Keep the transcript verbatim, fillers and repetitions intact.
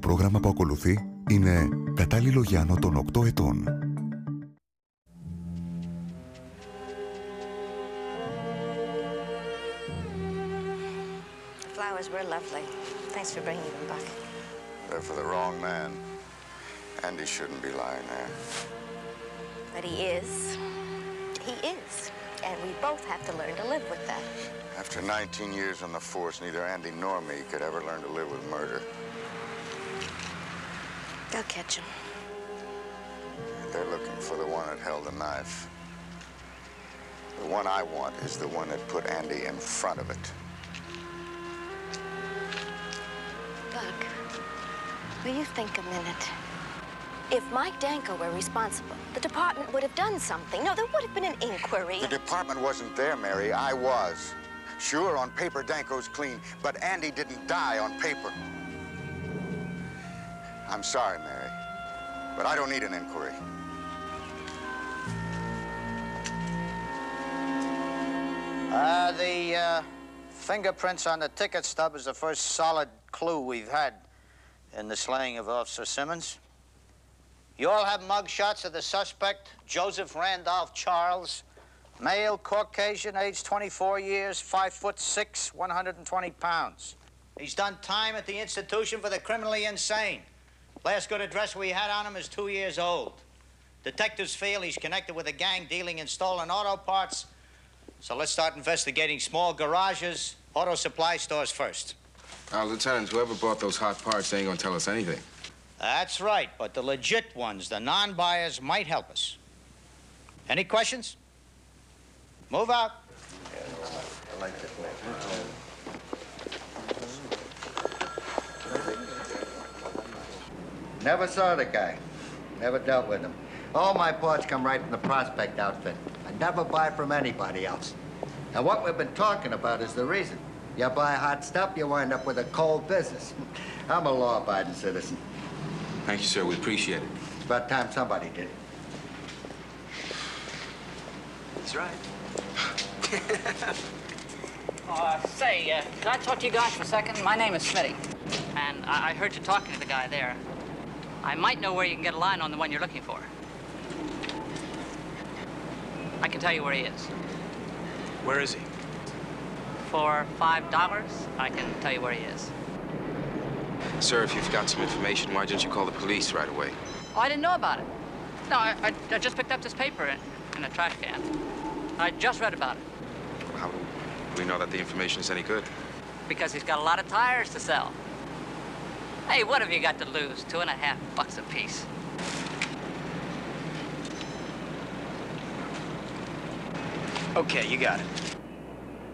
πρόγραμμα που ακολουθεί είναι κατάλληλο για άνω των οκτώ ετών. The flowers were lovely. Thanks for bringing them back. They're for the wrong man. Andy shouldn't be lying there. But he is. He is. And we both have to learn to live with that. After nineteen years on the force, neither Andy nor me could ever learn to live with murder. They'll catch him. They're looking for the one that held the knife. The one I want is the one that put Andy in front of it. Buck, will you think a minute? If Mike Danko were responsible, the department would have done something. No, there would have been an inquiry. The department wasn't there, Mary. I was. Sure, on paper, Danko's clean, but Andy didn't die on paper. I'm sorry, Mary, but I don't need an inquiry. Uh, the uh, fingerprints on the ticket stub is the first solid clue we've had in the slaying of Officer Simmons. You all have mug shots of the suspect, Joseph Randolph Charles, male, Caucasian, age twenty-four years, five foot six, one hundred twenty pounds. He's done time at the institution for the criminally insane. Last good address we had on him is two years old. Detectives feel he's connected with a gang dealing in stolen auto parts. So let's start investigating small garages, auto supply stores first. Uh, Lieutenant, whoever bought those hot parts, they ain't gonna tell us anything. That's right, but the legit ones, the non-buyers, might help us. Any questions? Move out. I like this way. Never saw the guy. Never dealt with him. All my parts come right from the Prospect outfit. I never buy from anybody else. And what we've been talking about is the reason. You buy hot stuff, you wind up with a cold business. I'm a law-abiding citizen. Thank you, sir. We appreciate it. It's about time somebody did. That's right. uh, say, uh, can I talk to you guys for a second? My name is Smitty, and I, I heard you talking to the guy there. I might know where you can get a line on the one you're looking for. I can tell you where he is. Where is he? For five dollars, I can tell you where he is. Sir, if you've got some information, why didn't you call the police right away? Oh, I didn't know about it. No, I, I, I just picked up this paper in, in a trash can. I just read about it. How do we know that the information is any good? Because he's got a lot of tires to sell. Hey, what have you got to lose? Two and a half bucks a piece. Okay, you got it.